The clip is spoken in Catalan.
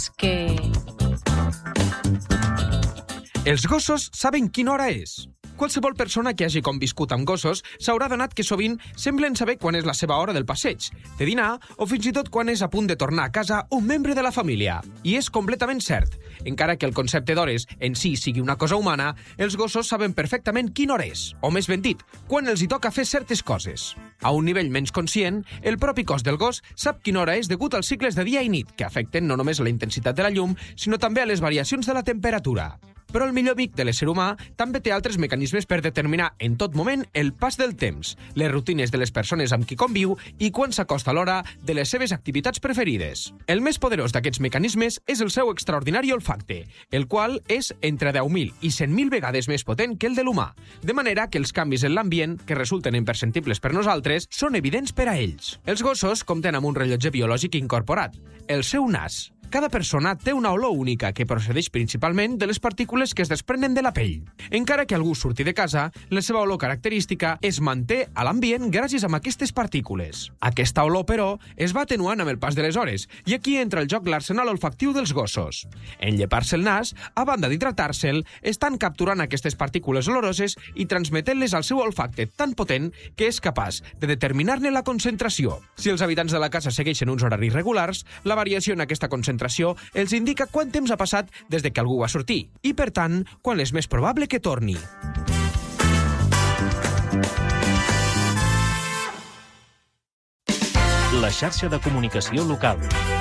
és que... Els gossos saben quina hora és. Qualsevol persona que hagi conviscut amb gossos s'haurà adonat que sovint semblen saber quan és la seva hora del passeig, de dinar o fins i tot quan és a punt de tornar a casa un membre de la família. I és completament cert. Encara que el concepte d'hores en si sigui una cosa humana, els gossos saben perfectament quina hora és, o més ben dit, quan els hi toca fer certes coses. A un nivell menys conscient, el propi cos del gos sap quina hora és degut als cicles de dia i nit, que afecten no només la intensitat de la llum, sinó també a les variacions de la temperatura. Però el millor amic de l'ésser humà també té altres mecanismes per determinar en tot moment el pas del temps, les rutines de les persones amb qui conviu i quan s'acosta l'hora de les seves activitats preferides. El més poderós d'aquests mecanismes és el seu extraordinari olfacte, el qual és entre 10.000 i 100.000 vegades més potent que el de l'humà, de manera que els canvis en l'ambient, que resulten imperceptibles per nosaltres, són evidents per a ells. Els gossos compten amb un rellotge biològic incorporat, el seu nas. Cada persona té una olor única que procedeix principalment de les partícules que es desprenen de la pell. Encara que algú surti de casa, la seva olor característica es manté a l'ambient gràcies a aquestes partícules. Aquesta olor, però, es va atenuant amb el pas de les hores, i aquí entra el joc l'arsenal olfactiu dels gossos. En llepar-se el nas, a banda d'hidratar-se'l, estan capturant aquestes partícules oloroses i transmetent-les al seu olfacte tan potent que és capaç de determinar-ne la concentració. Si els habitants de la casa segueixen uns horaris regulars, la variació en aquesta concentració els indica quant temps ha passat des de que algú va sortir i, per tant, quan és més probable que torni. La xarxa de comunicació local.